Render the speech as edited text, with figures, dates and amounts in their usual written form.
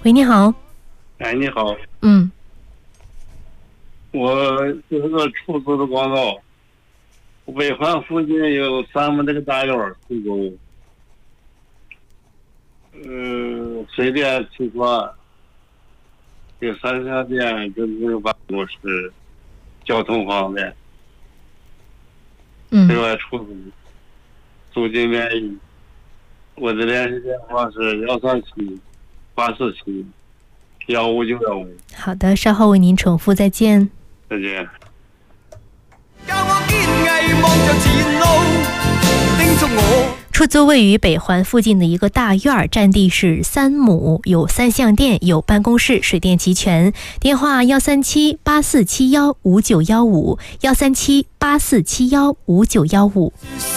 喂，你好。 哎，你好。我就是个出租的广告，北环附近有3亩那个大院出租，水电气管，有3家店，跟这个办公室，交通方便。对外出租，租金便宜。我的联系电话是137-847-15915。 好的，稍后为您重复，再见。 再见。 出租位于北环附近的一个大院，占地是3亩，有3项店，有办公室，水电齐全。电话137-8471-5915，137-8471-5915。